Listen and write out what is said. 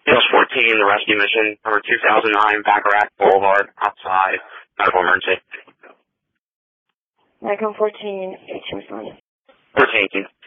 Yes, 14, the rescue mission, number 2009, Baccarat Boulevard, outside, medical emergency. Nikon 14, 18 responded. 14.